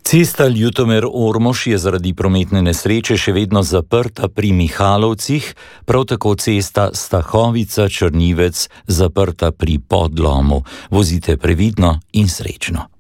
Cesta Ljutomer-Ormož je zaradi prometne nesreče še vedno zaprta pri Mihalovcih, prav tako cesta Stahovica-Črnivec zaprta pri Podlomu. Vozite previdno in srečno.